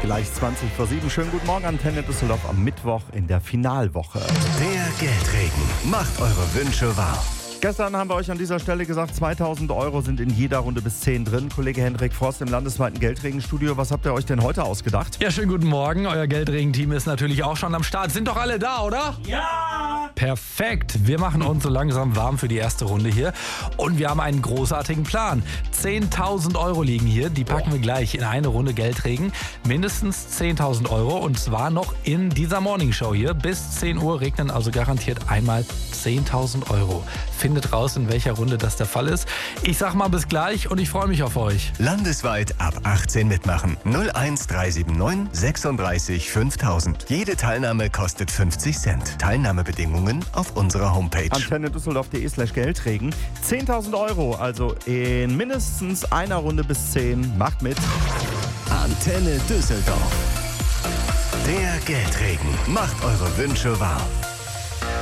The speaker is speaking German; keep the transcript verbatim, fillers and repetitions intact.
gleich zwanzig vor sieben. Schönen guten Morgen, Antenne Düsseldorf am Mittwoch in der Finalwoche. Der Geldregen macht eure Wünsche wahr. Gestern haben wir euch an dieser Stelle gesagt, zweitausend Euro sind in jeder Runde bis zehn drin. Kollege Hendrik Frost im landesweiten Geldregenstudio, was habt ihr euch denn heute ausgedacht? Ja, schönen guten Morgen. Euer Geldregen-Team ist natürlich auch schon am Start. Sind doch alle da, oder? Ja! Perfekt. Wir machen uns so langsam warm für die erste Runde hier. Und wir haben einen großartigen Plan. zehntausend Euro liegen hier. Die packen wir gleich in eine Runde Geldregen. Mindestens zehntausend Euro. Und zwar noch in dieser Morningshow hier. Bis zehn Uhr regnen also garantiert einmal zehntausend Euro. Findet raus, in welcher Runde das der Fall ist. Ich sag mal bis gleich und ich freue mich auf euch. Landesweit ab achtzehn mitmachen. null eins drei sieben neun sechsunddreißig fünftausend. Jede Teilnahme kostet fünfzig Cent. Teilnahmebedingungen auf unserer Homepage. Antenne Düsseldorf.de slash Geldregen. zehntausend Euro, also in mindestens einer Runde bis zehn. Macht mit. Antenne Düsseldorf. Der Geldregen macht eure Wünsche wahr.